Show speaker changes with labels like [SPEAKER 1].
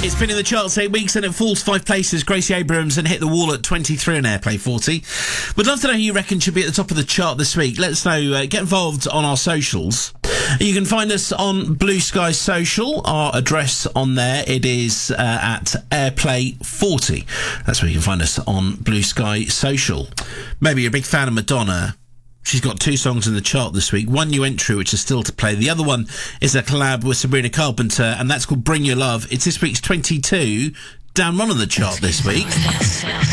[SPEAKER 1] It's been in the charts 8 weeks and it falls 5 places. Gracie Abrams and hit the wall at 23 on Airplay 40. We'd love to know who you reckon should be at the top of the chart this week. Let us know. Get involved on our socials. You can find us on Blue Sky Social. Our address on there, it is at Airplay 40. That's where you can find us on Blue Sky Social. Maybe you're a big fan of Madonna. She's got 2 songs in the chart this week. One new entry, which is still to play. The other one is a collab with Sabrina Carpenter, and that's called Bring Your Love. It's this week's 22, down one on the chart this week.